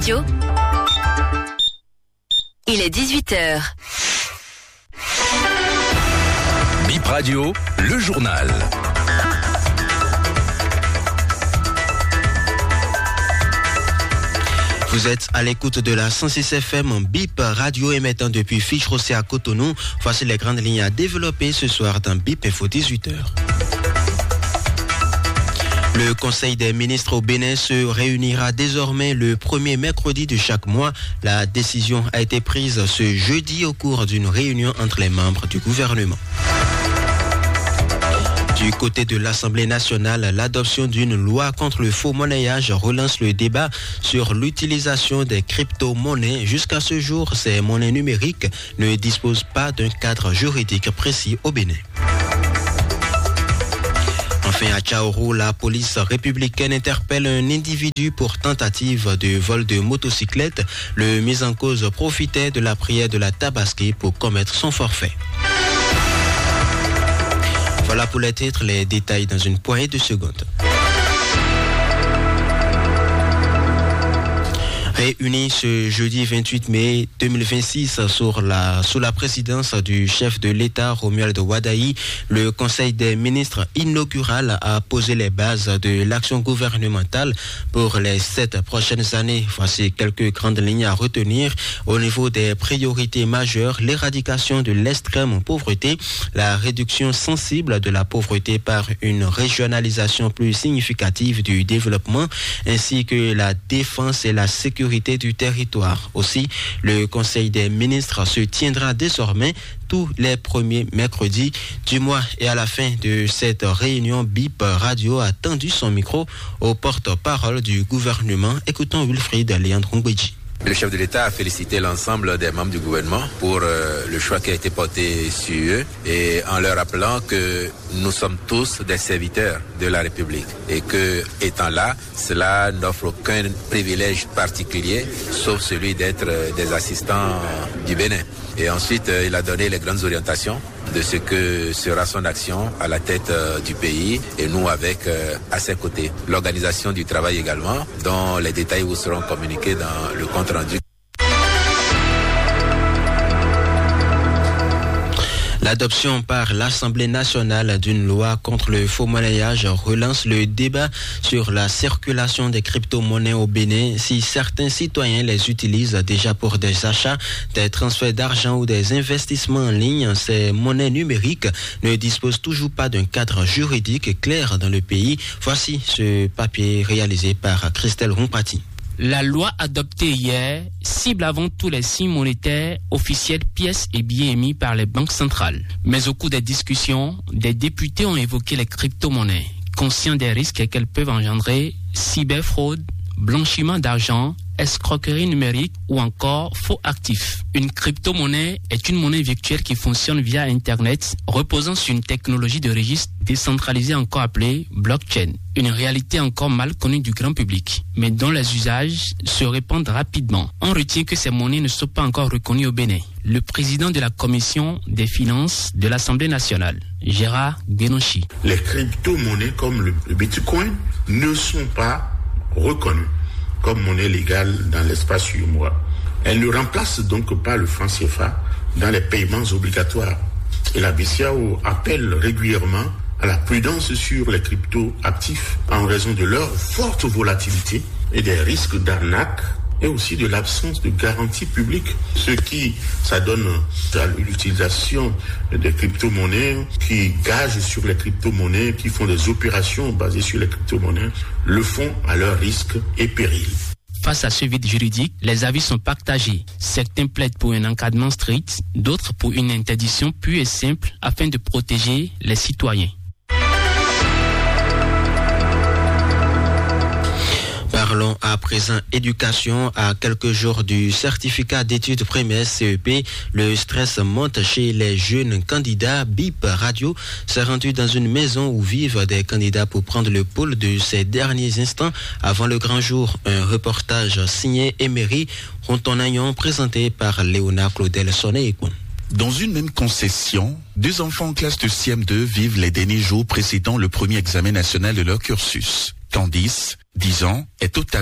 Radio. Il est 18h. Bip Radio, le journal. Vous êtes à l'écoute de la 106 FM Bip Radio émettant depuis Fiche-Rossé à Cotonou. Voici les grandes lignes à développer ce soir dans Bip Info 18h. Le Conseil des ministres au Bénin se réunira désormais le premier mercredi de chaque mois. La décision a été prise ce jeudi au cours d'une réunion entre les membres du gouvernement. Du côté de l'Assemblée nationale, l'adoption d'une loi contre le faux monnayage relance le débat sur l'utilisation des crypto-monnaies. Jusqu'à ce jour, ces monnaies numériques ne disposent pas d'un cadre juridique précis au Bénin. Enfin, à Tchaourou, la police républicaine interpelle un individu pour tentative de vol de motocyclette. Le mis en cause profitait de la prière de la Tabaski pour commettre son forfait. Voilà pour les titres, les détails dans une poignée de secondes. Réunis ce jeudi 28 mai 2026 sous la présidence du chef de l'État Romuald Wadaï, le Conseil des ministres inaugural a posé les bases de l'action gouvernementale pour les 7 prochaines années. Voici quelques grandes lignes à retenir. Au niveau des priorités majeures, l'éradication de l'extrême pauvreté, la réduction sensible de la pauvreté par une régionalisation plus significative du développement, ainsi que la défense et la sécurité du territoire. Aussi, le Conseil des ministres se tiendra désormais tous les premiers mercredis du mois. Et à la fin de cette réunion, Bip Radio a tendu son micro au porte-parole du gouvernement. Écoutons Wilfried Léandre-Ngweji. Le chef de l'État a félicité l'ensemble des membres du gouvernement pour le choix qui a été porté sur eux et en leur rappelant que nous sommes tous des serviteurs de la République et que, étant là, cela n'offre aucun privilège particulier sauf celui d'être des assistants du Bénin. Et ensuite, il a donné les grandes orientations de ce que sera son action à la tête du pays et nous avec à ses côtés. L'organisation du travail également, dont les détails vous seront communiqués dans le compte rendu. L'adoption par l'Assemblée nationale d'une loi contre le faux monnayage relance le débat sur la circulation des crypto-monnaies au Bénin. Si certains citoyens les utilisent déjà pour des achats, des transferts d'argent ou des investissements en ligne, ces monnaies numériques ne disposent toujours pas d'un cadre juridique clair dans le pays. Voici ce papier réalisé par Christelle Rompati. La loi adoptée hier cible avant tout les signes monétaires officiels, pièces et billets émis par les banques centrales. Mais au cours des discussions, des députés ont évoqué les crypto-monnaies, conscients des risques qu'elles peuvent engendrer, cyberfraude, blanchiment d'argent, escroquerie numérique ou encore faux actifs. Une crypto-monnaie est une monnaie virtuelle qui fonctionne via Internet, reposant sur une technologie de registre décentralisée encore appelée blockchain. Une réalité encore mal connue du grand public, mais dont les usages se répandent rapidement. On retient que ces monnaies ne sont pas encore reconnues au Bénin. Le président de la commission des finances de l'Assemblée nationale, Gérard Guénonchi. Les crypto-monnaies comme le Bitcoin ne sont pas reconnues comme monnaie légale dans l'espace UEMOA. Elle ne remplace donc pas le franc CFA dans les paiements obligatoires. Et la BCEAO appelle régulièrement à la prudence sur les crypto-actifs en raison de leur forte volatilité et des risques d'arnaque et aussi de l'absence de garantie publique. Ceux qui s'adonnent à l'utilisation des crypto-monnaies, qui gagent sur les crypto-monnaies, qui font des opérations basées sur les crypto-monnaies, le font à leur risque et péril. Face à ce vide juridique, les avis sont partagés. Certains plaident pour un encadrement strict, d'autres pour une interdiction pure et simple afin de protéger les citoyens. Parlons à présent éducation. À quelques jours du certificat d'études primaires CEP, le stress monte chez les jeunes candidats. Bip Radio s'est rendu dans une maison où vivent des candidats pour prendre le pouls de ces derniers instants avant le grand jour. Un reportage signé Emery Rontonayon présenté par Léonard Claudel Soné-Ekon. Dans une même concession, 2 enfants en classe de CM2 vivent les derniers jours précédant le premier examen national de leur cursus. Candice, 10 ans, est au tableau.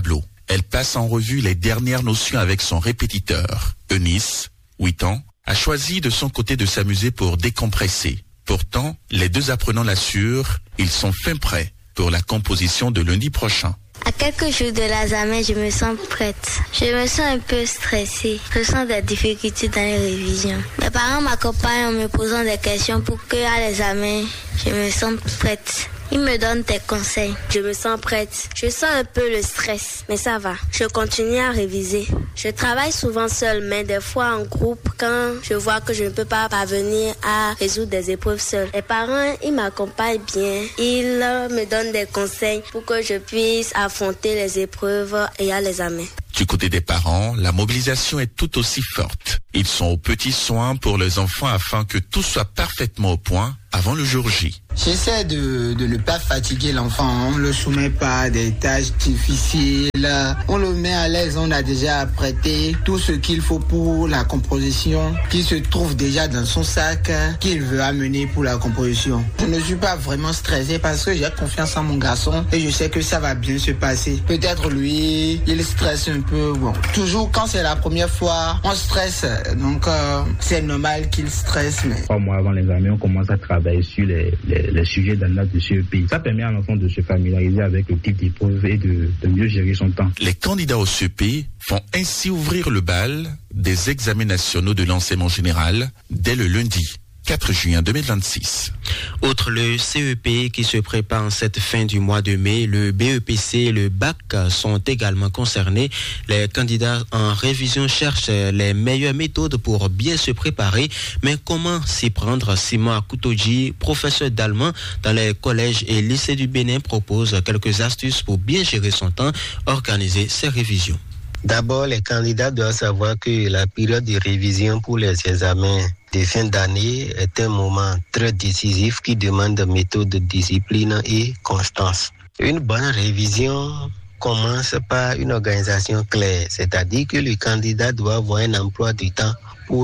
Elle passe en revue les dernières notions avec son répétiteur. Eunice, 8 ans, a choisi de son côté de s'amuser pour décompresser. Pourtant, les deux apprenants l'assurent, ils sont fin prêts pour la composition de lundi prochain. À quelques jours de l'examen, je me sens prête. Je me sens un peu stressée. Je sens des difficultés dans les révisions. Mes parents m'accompagnent en me posant des questions pour qu'à l'examen, je me sente prête. Ils me donnent des conseils. Je me sens prête. Je sens un peu le stress, mais ça va. Je continue à réviser. Je travaille souvent seule, mais des fois en groupe quand je vois que je ne peux pas parvenir à résoudre des épreuves seule. Les parents, ils m'accompagnent bien. Ils me donnent des conseils pour que je puisse affronter les épreuves et à l'examen. Du côté des parents, la mobilisation est tout aussi forte. Ils sont aux petits soins pour les enfants afin que tout soit parfaitement au point avant le jour J. J'essaie de ne pas fatiguer l'enfant. On ne le soumet pas à des tâches difficiles. On le met à l'aise. On a déjà apprêté tout ce qu'il faut pour la composition qui se trouve déjà dans son sac qu'il veut amener pour la composition. Je ne suis pas vraiment stressé parce que j'ai confiance en mon garçon et je sais que ça va bien se passer. Peut-être lui, il stresse un peu. Bon, toujours quand c'est la première fois, on stresse. Donc c'est normal qu'il stresse. Mais 3 mois avant l'examen, on commence à travailler sur les sujets dans notre CEP. Ça permet à l'enfant de se familiariser avec le type d'épreuve et de mieux gérer son temps. Les candidats au CEP font ainsi ouvrir le bal des examens nationaux de l'enseignement général dès le lundi 4 juin 2026. Outre le CEP qui se prépare en cette fin du mois de mai, le BEPC et le BAC sont également concernés. Les candidats en révision cherchent les meilleures méthodes pour bien se préparer. Mais comment s'y prendre? Simon Akoutoji, professeur d'allemand dans les collèges et lycées du Bénin, propose quelques astuces pour bien gérer son temps, organiser ses révisions. D'abord, les candidats doivent savoir que la période de révision pour les examens de fin d'année est un moment très décisif qui demande méthode, discipline et constance. Une bonne révision commence par une organisation claire, c'est-à-dire que le candidat doit avoir un emploi du temps pour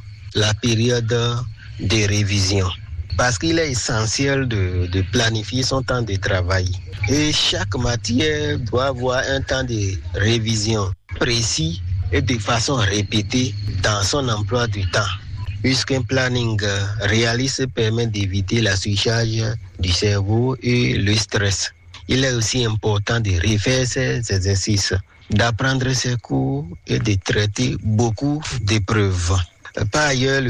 la période de révision. Parce qu'il est essentiel de planifier son temps de travail. Et chaque matière doit avoir un temps de révision précis et de façon répétée dans son emploi du temps. Puisqu'un planning réaliste permet d'éviter la surcharge du cerveau et le stress. Il est aussi important de refaire ces exercices, d'apprendre ses cours et de traiter beaucoup d'épreuves. Par ailleurs,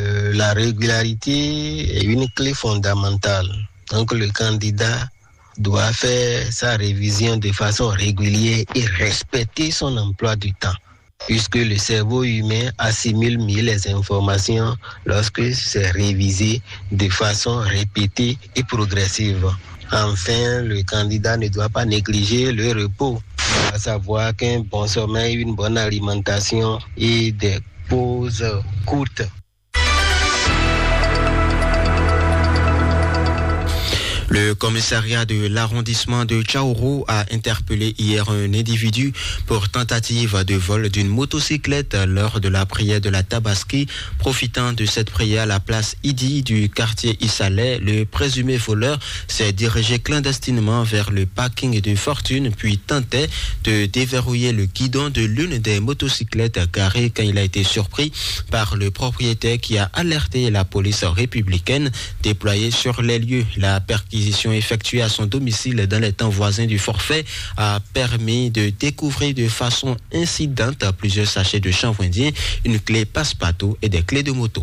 la régularité est une clé fondamentale. Donc le candidat doit faire sa révision de façon régulière et respecter son emploi du temps, puisque le cerveau humain assimile mieux les informations lorsque c'est révisé de façon répétée et progressive. Enfin, le candidat ne doit pas négliger le repos, à savoir qu'un bon sommeil, une bonne alimentation et des pauses courtes. Le commissariat de l'arrondissement de Tchaourou a interpellé hier un individu pour tentative de vol d'une motocyclette lors de la prière de la Tabaski. Profitant de cette prière à la place Idi du quartier Issalais, le présumé voleur s'est dirigé clandestinement vers le parking de Fortune puis tentait de déverrouiller le guidon de l'une des motocyclettes garées quand il a été surpris par le propriétaire qui a alerté la police républicaine déployée sur les lieux. La perquisition effectuée à son domicile dans les temps voisins du forfait a permis de découvrir de façon incidente plusieurs sachets de chanvre indien, une clé passe-partout et des clés de moto.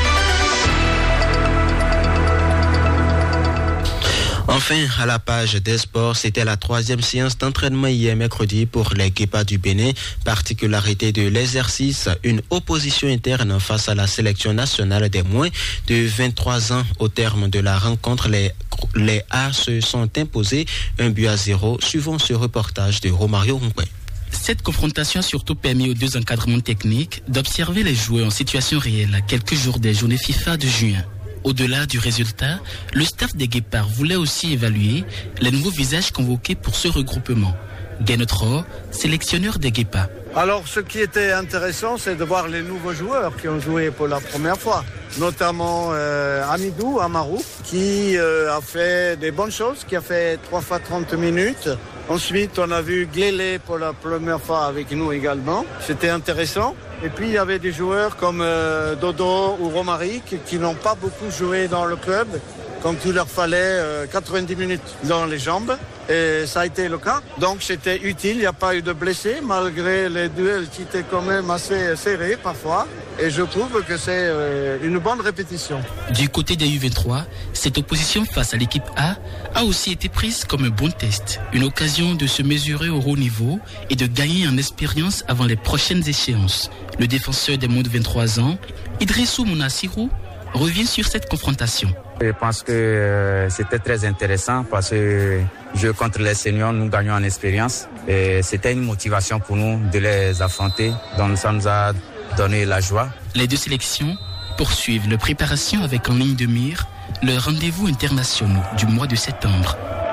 Enfin, à la page des sports, c'était la 3e séance d'entraînement hier mercredi pour les Guépards du Bénin. Particularité de l'exercice, une opposition interne face à la sélection nationale des moins de 23 ans. Au terme de la rencontre, les A se sont imposés 1-0, suivant ce reportage de Romario Rouquet. Cette confrontation a surtout permis aux deux encadrements techniques d'observer les joueurs en situation réelle à quelques jours des journées FIFA de juin. Au-delà du résultat, le staff des Guépards voulait aussi évaluer les nouveaux visages convoqués pour ce regroupement. Guénotro, sélectionneur des Guépards. Alors, ce qui était intéressant, c'est de voir les nouveaux joueurs qui ont joué pour la première fois, notamment Amidou Amarou, qui a fait des bonnes choses, qui a fait 3 fois 30 minutes Ensuite, on a vu Glélé pour la première fois avec nous également. C'était intéressant. Et puis, il y avait des joueurs comme Dodo ou Romaric qui n'ont pas beaucoup joué dans le club, comme il leur fallait 90 minutes dans les jambes. Et ça a été le cas. Donc, c'était utile. Il n'y a pas eu de blessés, malgré les duels qui étaient quand même assez serrés parfois. Et je trouve que c'est une bonne répétition. Du côté des U23, cette opposition face à l'équipe A a aussi été prise comme un bon test. Une occasion de se mesurer au haut niveau et de gagner en expérience avant les prochaines échéances. Le défenseur des moins de 23 ans, Idrissou Mounassirou, revient sur cette confrontation. Je pense que c'était très intéressant parce que jouer contre les seniors, nous gagnons en expérience. Et c'était une motivation pour nous de les affronter. Donc ça nous a donné la joie. Les deux sélections poursuivent leur préparation avec en ligne de mire leurs rendez-vous internationaux du mois de septembre.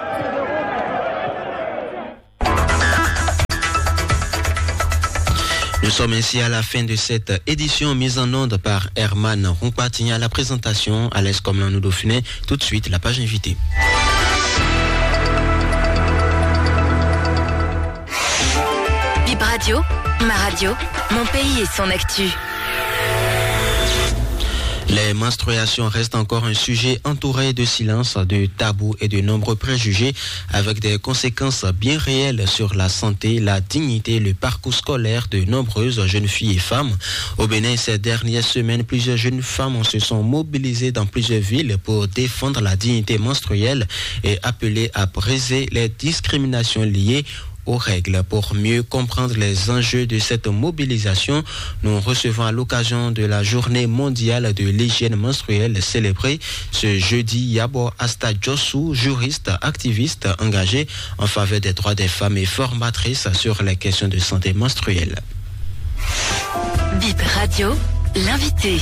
Nous sommes ainsi à la fin de cette édition mise en onde par Herman Rompatigny à la présentation, à l'aise comme l'un Dauphiné. Tout de suite, la page invitée. Bip Radio, ma radio, mon pays et son actu. Les menstruations restent encore un sujet entouré de silence, de tabous et de nombreux préjugés, avec des conséquences bien réelles sur la santé, la dignité et le parcours scolaire de nombreuses jeunes filles et femmes. Au Bénin, ces dernières semaines, plusieurs jeunes femmes se sont mobilisées dans plusieurs villes pour défendre la dignité menstruelle et appeler à briser les discriminations liées aux règles. Pour mieux comprendre les enjeux de cette mobilisation, nous recevons à l'occasion de la journée mondiale de l'hygiène menstruelle célébrée ce jeudi Yabo Asta Josu, juriste, activiste engagée en faveur des droits des femmes et formatrice sur les questions de santé menstruelle. Bip Radio, l'invité.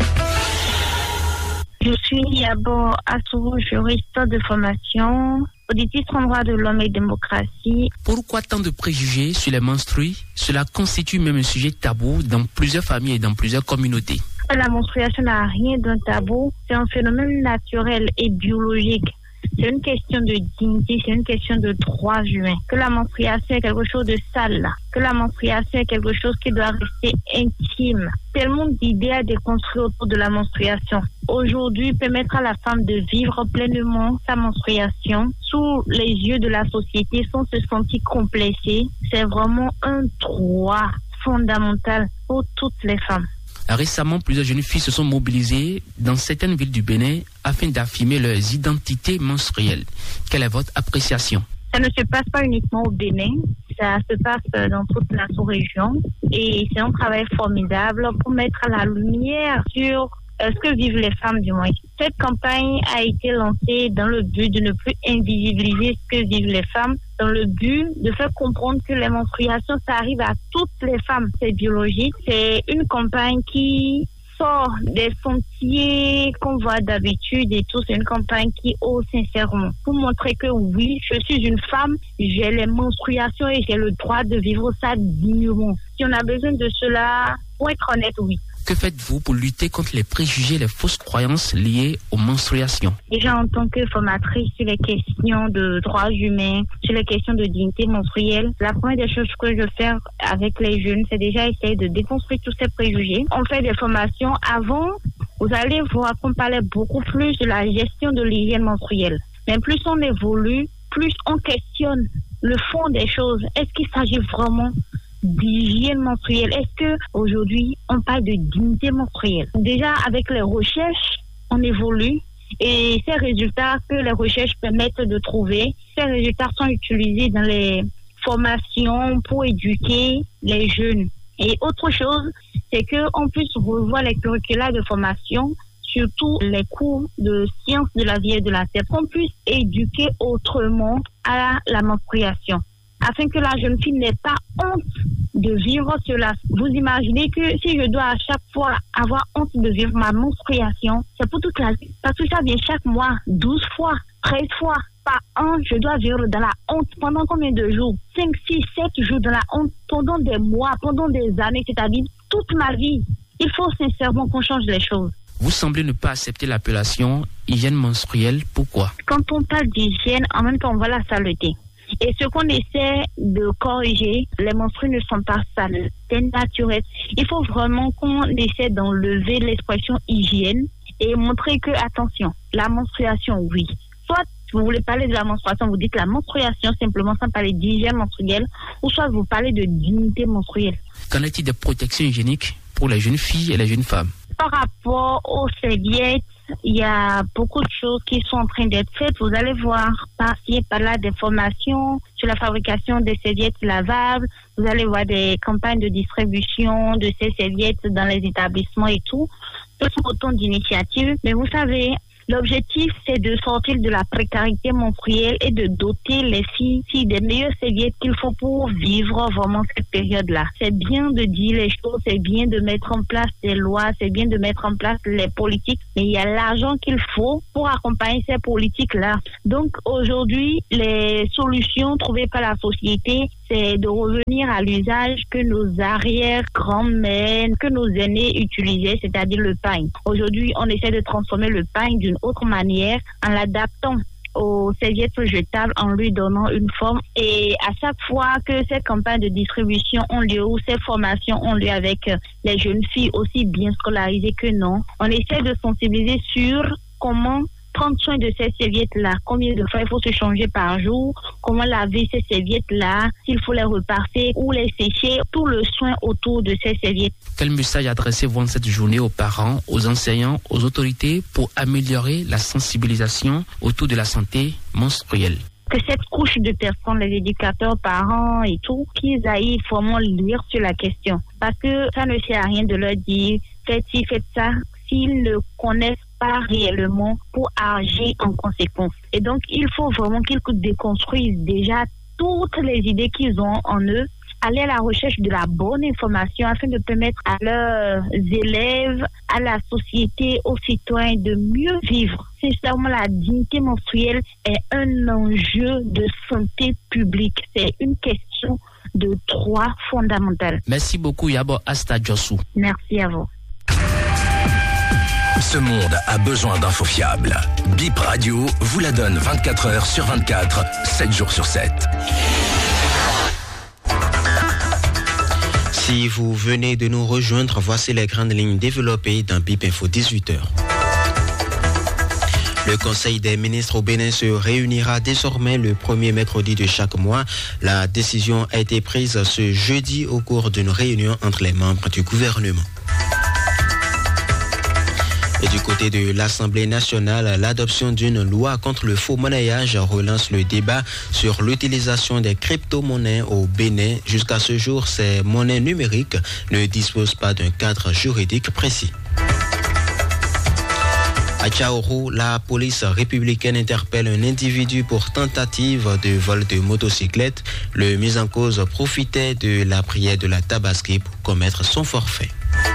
Je suis Yabo Assourou, juriste de formation, auditrice en droit de l'homme et démocratie. Pourquoi tant de préjugés sur les menstrues? Cela constitue même un sujet tabou dans plusieurs familles et dans plusieurs communautés. La menstruation n'a rien d'un tabou, c'est un phénomène naturel et biologique. C'est une question de dignité, c'est une question de droits humains. Que la menstruation est quelque chose de sale, que la menstruation est quelque chose qui doit rester intime. Tellement d'idées à déconstruire autour de la menstruation. Aujourd'hui, permettre à la femme de vivre pleinement sa menstruation sous les yeux de la société sans se sentir complexée, c'est vraiment un droit fondamental pour toutes les femmes. Récemment, plusieurs jeunes filles se sont mobilisées dans certaines villes du Bénin afin d'affirmer leurs identités menstruelles. Quelle est votre appréciation? Ça ne se passe pas uniquement au Bénin, ça se passe dans toute la sous-région et c'est un travail formidable pour mettre la lumière sur ce que vivent les femmes du moins. Cette campagne a été lancée dans le but de ne plus invisibiliser ce que vivent les femmes, dans le but de faire comprendre que les menstruations, ça arrive à toutes les femmes. C'est biologique. C'est une campagne qui sort des sentiers qu'on voit d'habitude et tout. C'est une campagne qui ose sincèrement pour montrer que oui, je suis une femme, j'ai les menstruations et j'ai le droit de vivre ça dignement. Si on a besoin de cela, pour être honnête, oui. Que faites-vous pour lutter contre les préjugés et les fausses croyances liées aux menstruations? Déjà en tant que formatrice sur les questions de droits humains, sur les questions de dignité menstruelle, la première des choses que je fais avec les jeunes, c'est déjà essayer de déconstruire tous ces préjugés. On fait des formations. Avant, vous allez voir qu'on parlait beaucoup plus de la gestion de l'hygiène menstruelle. Mais plus on évolue, plus on questionne le fond des choses. Est-ce qu'il s'agit vraiment d'hygiène menstruelle? Est-ce que aujourd'hui on parle de dignité menstruelle? Déjà avec les recherches, on évolue et ces résultats que les recherches permettent de trouver, ces résultats sont utilisés dans les formations pour éduquer les jeunes. Et autre chose, c'est qu'on puisse revoir les curricula de formation, surtout les cours de sciences de la vie et de la terre, qu'on puisse éduquer autrement à la menstruation, afin que la jeune fille n'ait pas honte de vivre cela. Vous imaginez que si je dois à chaque fois avoir honte de vivre ma menstruation, c'est pour toute la vie. Parce que ça vient chaque mois, 12 fois, 13 fois par an, je dois vivre dans la honte pendant combien de jours? 5, 6, 7 jours dans la honte pendant des mois, pendant des années, c'est-à-dire toute ma vie. Il faut sincèrement qu'on change les choses. Vous semblez ne pas accepter l'appellation hygiène menstruelle. Pourquoi? Quand on parle d'hygiène, en même temps, on voit la saleté. Et ce qu'on essaie de corriger, les menstrues ne sont pas sales, c'est naturel. Il faut vraiment qu'on essaie d'enlever l'expression hygiène et montrer que, attention, la menstruation, oui. Soit vous voulez parler de la menstruation, vous dites la menstruation simplement sans parler d'hygiène menstruelle, ou soit vous parlez de dignité menstruelle. Qu'en est-il de protection hygiénique pour les jeunes filles et les jeunes femmes? Par rapport aux serviettes, il y a beaucoup de choses qui sont en train d'être faites. Vous allez voir par-ci et par-là des formations sur la fabrication des serviettes lavables. Vous allez voir des campagnes de distribution de ces serviettes dans les établissements et tout. Ce sont autant d'initiatives. Mais vous savez, l'objectif, c'est de sortir de la précarité menstruelle et de doter les filles des meilleures serviettes qu'il faut pour vivre vraiment cette période-là. C'est bien de dire les choses, c'est bien de mettre en place des lois, c'est bien de mettre en place les politiques, mais il y a l'argent qu'il faut pour accompagner ces politiques-là. Donc aujourd'hui, les solutions trouvées par la société, c'est de revenir à l'usage que nos arrière-grands-mères, que nos aînés utilisaient, c'est-à-dire le pagne. Aujourd'hui, on essaie de transformer le pagne d'une autre manière en l'adaptant aux serviettes jetables, en lui donnant une forme. Et à chaque fois que ces campagnes de distribution ont lieu ou ces formations ont lieu avec les jeunes filles aussi bien scolarisées que non, on essaie de sensibiliser sur comment prendre soin de ces serviettes-là, combien de fois il faut se changer par jour, comment laver ces serviettes-là, s'il faut les repasser ou les sécher, tout le soin autour de ces serviettes. Quel message adressez-vous en cette journée aux parents, aux enseignants, aux autorités pour améliorer la sensibilisation autour de la santé menstruelle? Que cette couche de personnes, les éducateurs, parents et tout, qu'ils aillent vraiment lire sur la question. Parce que ça ne sert à rien de leur dire faites-ci, faites ça, s'ils ne connaissent pas réellement pour agir en conséquence. Et donc, il faut vraiment qu'ils déconstruisent déjà toutes les idées qu'ils ont en eux, aller à la recherche de la bonne information afin de permettre à leurs élèves, à la société, aux citoyens de mieux vivre. Sincèrement, la dignité menstruelle est un enjeu de santé publique. C'est une question de droit fondamental. Merci beaucoup, Yabo Asta Djossou. Merci à vous. Ce monde a besoin d'infos fiables. Bip Radio vous la donne 24 heures sur 24, 7 jours sur 7. Si vous venez de nous rejoindre, voici les grandes lignes développées dans Bip Info 18h. Le Conseil des ministres au Bénin se réunira désormais le premier mercredi de chaque mois. La décision a été prise ce jeudi au cours d'une réunion entre les membres du gouvernement. Et du côté de l'Assemblée nationale, l'adoption d'une loi contre le faux monnayage relance le débat sur l'utilisation des crypto-monnaies au Bénin. Jusqu'à ce jour, ces monnaies numériques ne disposent pas d'un cadre juridique précis. À Tchaourou, la police républicaine interpelle un individu pour tentative de vol de motocyclette. Le mis en cause profitait de la prière de la Tabaski pour commettre son forfait.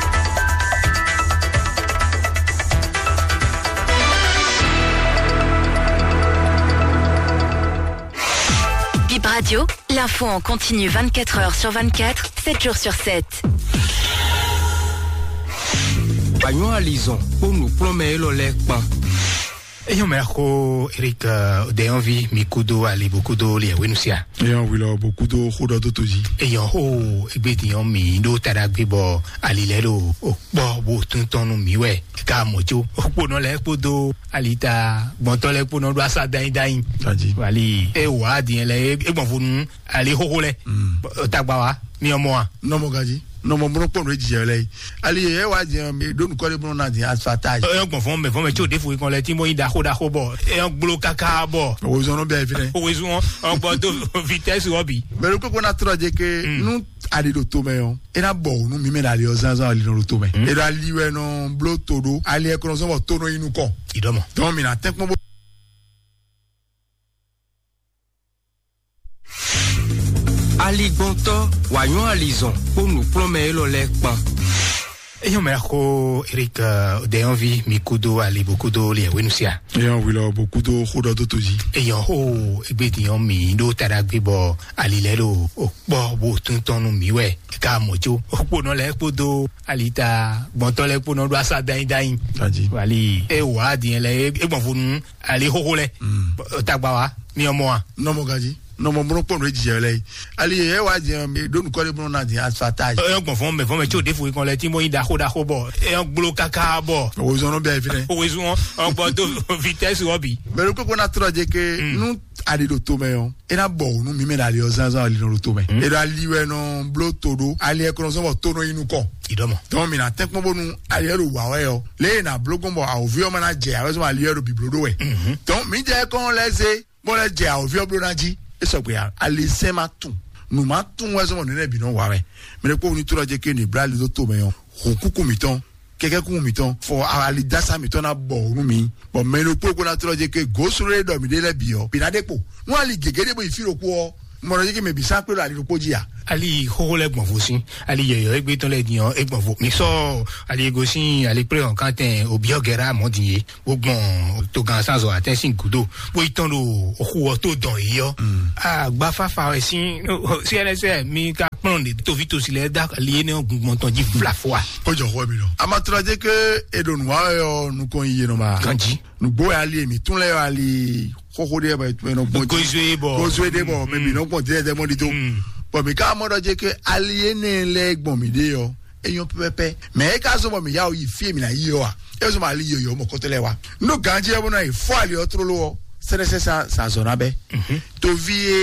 Bip Radio, l'info en continu 24 heures sur 24, 7 jours sur 7. Pagnon à Lison, pour nous promener le lait pan. Eyo merko Eric de envie mikudo ali bokudo li wenusia. Eyo wila bokudo khoda to toji. Eyo ho egbeti on mi do taragbe bo ali lelo o bo tunton mi we ka mojo o no le podo alita gbonto le pono do asa dain dain. Taji. Wali e wa din le egbon funu ali hohole. Tagba wa mi omo wa. No mo gaji. No mo bro pon reji ele ali e wa je me do ko le bro na di asfatage e gbon fon me ti o defo kon le ti mo yin da ko bo e glo kaka bo o zo no be evire o zo on gbodo vitesse obi me ro ko na troje ke nu ali do to me yo e na bo nu mi me na ali o zan ali no to me e do ali we no blo todo ali e ko so mo to no inu ko idomo don mi na tek mo Ali Gonto, Wanyon Alison, pour nous promener le lait pan. Eyo merko Eric de envie mikudo ali bokudo li wenusia. Eyo wila bokudo khoda to toji. Eyo ho egbeti on mi do taragbe bo ali lelo o bo tunton mi we ka mojo o pono le podo alita gbonto le pono do asa dain dain. Taji. Wali e wa din le egbon funu ali hohole. Tagba wa mi omo wa. No mo gaji. non mon bon pour le dire ali e wa di do nu ko le bon na di asfatage e gbon fon me ti o de fo kon le ti mo yin da ko bo e on glo kaka bo o zo no bien fini o zo on bo do vitesse obi mais le ko na trop de que nous ali do to me on e na bo nu mi me na le ozanzan ali no to me e da liwe no blo todo ali e ko so bo to no inu ko idomo donc mi na tek mo bonu ali ro wa we o le na blo gon bo a ovi o ma na je a so ali ro biblo do we donc mi je kon lese bo le je a ovi o blo na ji e so pe ali se ma tun nous matons ouais on est bien ouais mais ko ni tura je ke ni bra le to me on kuku miton keke ku miton for ali dasa miton na bo nu mi bo me no ko na tura je ke go sure do mi de le bi o pinadepo nu ali gegede bo ifiro ko mo ro je ke me bi sa pe ali ro poji ali ho le gbon fo sin ali yeyo egbe ton le diyan egbon fo mi so ali ego sin ali pre on kanten obi ogera mo diye ogbon to gan sanzo attention kudo bo itan lo oku to don iyo gba fafa we sin CNSE mi ka pon de to vito si le da ali ne ogun ton ji flafwa o jo ho mi lo amatra je ke edon wa yo nu kon yiye no ma kanji nu bo ali mi tun le ali koko de ba no bo gozwe de bo me bi no kon de mo di to bo mi ka mo do je ke aliene le gbon mi de yo eyan pepe me ka so bo mi ya o yi fie mi na yi o a e so ma ali yo mo ko tele wa no ganje e bo na e fo ali otro lo se sa zona be to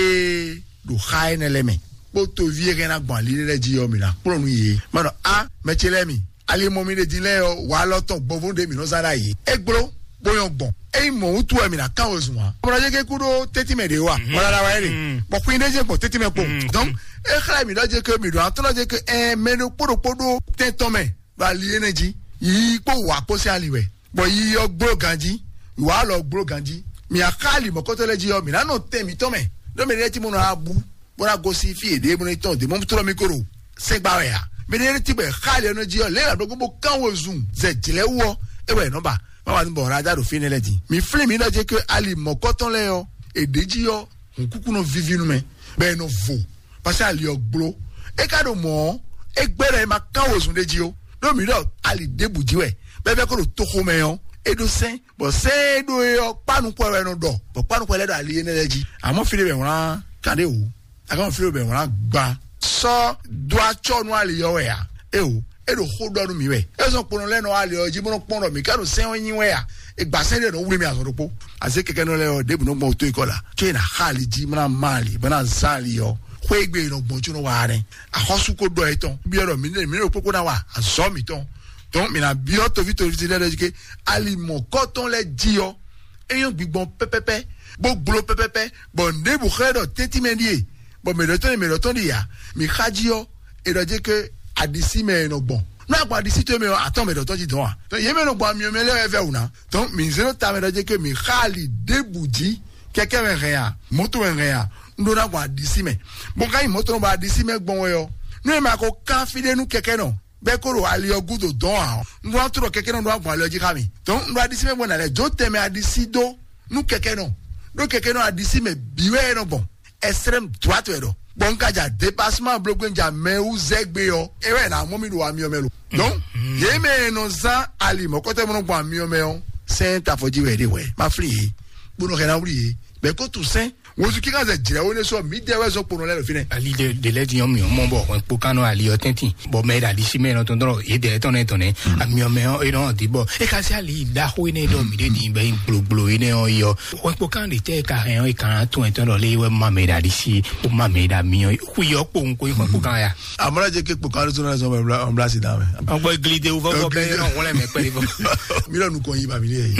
vie do khaine le me bo to vie ke na gbon ali le ji yo mi na pro nu yi mo no me chele mi ali mo mi de din le o wa lo ton bo fun de mi no sara yi egbro boyon gbon e mo utu e mi na kan ozun mo ra je ke kudo teti me de wa mo ra wa ere bo pin de je ko teti me po donc e khala mi do je ke mi do atolo je ke me no podo teton me ba li energy yi po wa ko si aliwe bo yi yo gbro ganji wa lo gbro ganji mi akali mo ko to le ji yo mi na no te mi to me do me re ti mo no abu bo ra go si fi ede mo ni ton de mo to mi koro se gba we ya me re ti be khali no ji yo le ra do bo kan ozun ze jile wo e we no ba wa ni bo ra da do fi ne le di mi fle mi do je ke ali mo ko ton le yo edeji yo nkuku no vivinu me be no vo parce ali ogbro e ka do mo e gbere ma kan ozun deji o do mi do ali debuji we be ko to ko me yo e do sen bo se do yo panu po we no do bo panu po le do ali ne leji amo fi be won kade o akon fi be won gba so do acho no ali yo we ya e o e do ho do mi we e so ponu le no ali oji mo no pon do mi ka do sen yin we ya e gba sen de no wuri mi asoropo ase keke no le o debu no mo to ikola chena khali ji mna mali bana zali yo kwegbe no gbonju no wa ren ahosu ko do eton bi ero mi no popo na wa aso mi ton donc mi na bi o to vito le ke ali mo koton le ji yo eyan gbigbon pepepe bo glo pepepe bo ndebu khedo teti mendie bo me do ton dia mi khaji yo e do je ke adisi me no gbon na gba adisi to me aton me do ton ji don a to ye me no gba mi o me le efe una donc mi zero ta me do je ke mi khali debuji keke me rea moto me rea ndo na gba adisi me bo kai moto no ba adisi me gbon we yo no e ma ko kan fide nu keke no be ko ro ali ogudo don a ndo aturo keke no ndo gba lo ji kami donc ndo adisi me bon na le jo teme adisi do nu keke no do keke no adisi me biwe no bon extrême droite we do bon kaja dépassement bloqué nja me u zegbe yo ewe na mo mi do wa mi o melo donc ye me no za ali mo ko te mo no gba mi o me o saint afoji we de we ma free bo no kena wuri be ko tu saint wo su kika ze jira wo ne so mi de we so pono le lo fine ali de le di mi o mo bo won po kanu ali o tenti bo me da di si me no ton do e de ton ne ami o me o e no di bo e ka si ali da ho ne do mi de di be gblo e ne o yo won po kan de te ka hen o kan tun e ton do le we ma me da di si o ma me da mi o ku yo po nko won po kan ya amara je ke po kan so na so on blasi da me on bo glide o vo be no won le me pe bo mi lo nu ko yi ba mi le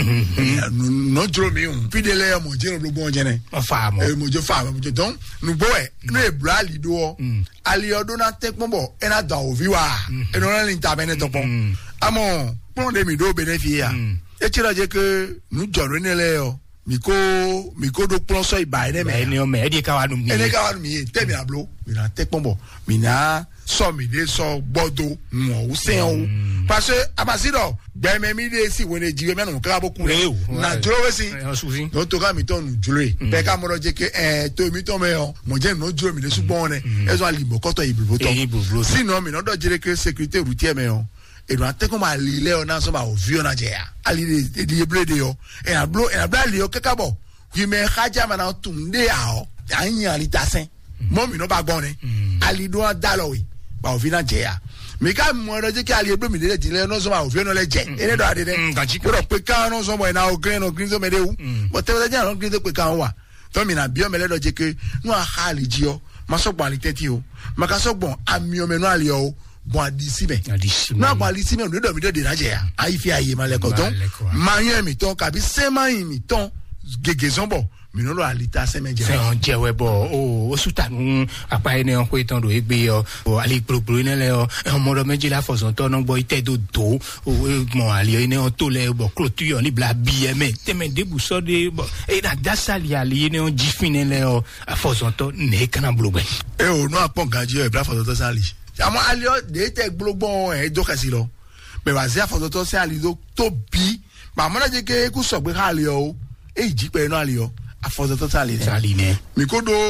no jro mi un fidele mo je no gbogbo je ne o fa mo mo jo fa mo jo don nu bo e no e bra li do ali odun na te pon bo e na da ovi wa e no le nta be ne to pon amo pon de mi do benefia e tira je ke nu joro ne le yo mi ko do pon so iba ene me ene o me e di ka wa nu mi te mi ablo mi na te pon bo mi na so mi de so gbodo mo o se o parce abasido gbe me mi de si woni jiwe me no ka boku na jolo we si no to ka mi ton jolo be ka mo je ke to mi ton me o mo je no jolo mi de sugbon ne e so ali mo ko to ibubo to si no mi no do jere ke sécurité routière me o e do ate ko ma li le o na so ba o vi o na je ya ali di ebrede yo e ablo li o keka bo wi me haja ma na tum de a o ayin ali tasen mo mi no ba gbon ni ali do dalo wi ba o fi na je ya mi ka mo ro je ki ali egbe mi le ti le no so ba o fi no le je ene do ade de ko ro pe kan no so mo na o green so me de wu but te je no green so pe kan wa to mi na bi o me le do je ke no a hali ji o ma so gbon ali teti o ma ka so gbon ami o me no ali o bon adisibe na bon adisibe o do mi do de na je ya ai fi aye ma le ko ton ma yen mi ton ka bi se ma yin mi ton gege zonbo mi no lo alita se meje se on jewe bo o suta nu apa ene on ko itan do egbe yo ali propro ne le o mo do meje la foson to no gbo ite do o mo ali ene on to le bo clôture ni bla bi me teme de bu so de e na dasali ali ene on jifine le o foson to ne kana blogbe e o no apon gaji e bla foson to sali amo ali o de te gblogbon e do kasi lo be wa se foson to se ali do to bi ba mo na je ke ku so gbe ali o e ji pe no ali o afozo to sali ne mi ko do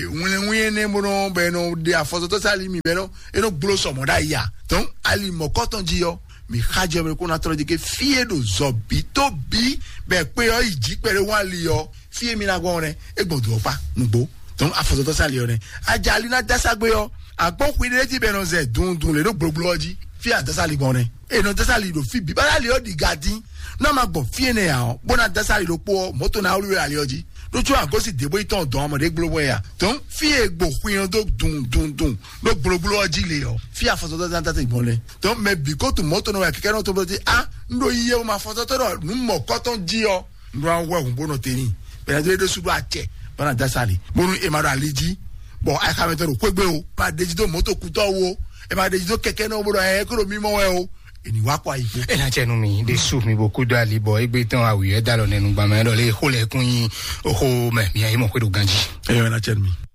win ne mo no be no de afozo to sali mi be no e no glo so mo da ya ton ali mo koton ji yo mi haje me ko na tro de ke fie do zobi to bi be pe o iji pere wan li yo fie mi na gon re e gbodu opa ngbo ton afozo to sali yo ne ajali na dasagbe yo agbon kwi de ti be no ze dun le do gbogbo oji fie adasali gon re e no dasali do fi bi ba li o di gadin na ma gbon fie ne ya bona dasali do po moto na ori ali oji lójú àgọ́sì dèbò ìtàn ọ̀dọ́ ọmọdé gbólógbó ẹ̀yà tó ń fi ègbò fúnyàn tó dùn ló gbólógbóló ọjí lè yọ fi àfọ̀sọ̀tọ̀ dáńtà tẹ̀ gbọ́n lẹ̀ tó ń mẹ bí kóòtù mọ́tò náà kẹ́kẹ́ náà tó bọ́ ti ń lo iye ọmọ àfọ̀sọ̀tọ̀ náà ń mọ̀ kọ́tọ́ jí ọ ń lo àwọn ẹ̀hún bọ́nà tẹ̀yìn bẹ̀rẹ̀ tó yẹ dé ṣubú àjẹ́ bọ́nà dásàlẹ̀ bọ́nù èmàdọ̀ àlejì bọ̀ àìkàmẹ́tọ̀ rò pégbé o máa dèjì tó mọ́tò kútọ́ wo ẹ máa dèjì tó kẹ̀kẹ́ náà bọ́dọ̀ ẹ̀ kúrò mímọ́ ẹ o eniwakwa ipo ela chenu mi de su mi boku do ali bo egbe tan awiye dalo nenu gba me lo le ho le kun yin oho me mi ayi mo pe do ganji ela chenu mi